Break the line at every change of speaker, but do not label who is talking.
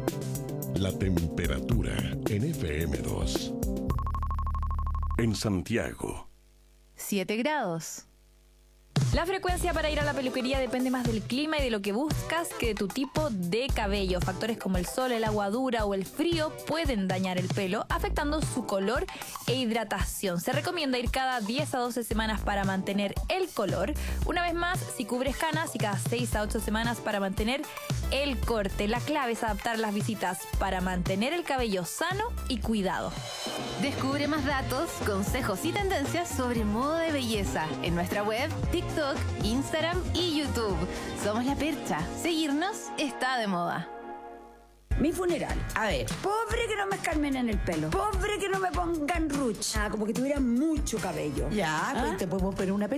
La temperatura en FM2. En Santiago,
7 grados. La frecuencia para ir a la peluquería depende más del clima y de lo que buscas que de tu tipo de cabello. Factores como el sol, el agua dura o el frío pueden dañar el pelo, afectando su color e hidratación. Se recomienda ir cada 10 a 12 semanas para mantener el color. Una vez más, si cubres canas, y cada 6 a 8 semanas para mantener el corte. La clave es adaptar las visitas para mantener el cabello sano y cuidado.
Descubre más datos, consejos y tendencias sobre moda de belleza en nuestra web, TikTok, Instagram y YouTube. Somos La Percha. Seguirnos está de moda.
Mi funeral. A ver, pobre que no me escarmen en el pelo. Pobre que no me pongan ruch. Como que tuviera mucho cabello.
Ya, pues te podemos poner una